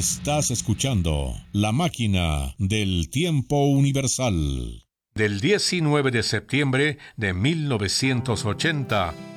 Estás escuchando La Máquina del Tiempo Universal. Del 19 de septiembre de 1980